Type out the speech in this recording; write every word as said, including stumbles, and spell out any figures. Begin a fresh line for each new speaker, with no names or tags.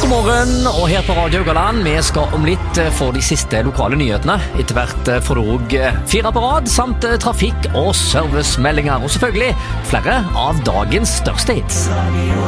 morgen, og her på Radio Haugaland, vi skal om litt få de siste lokale nyhetene. Etter hvert får du også fire på rad, samt trafikk- og servicemeldinger, og selvfølgelig flere av dagens største hits.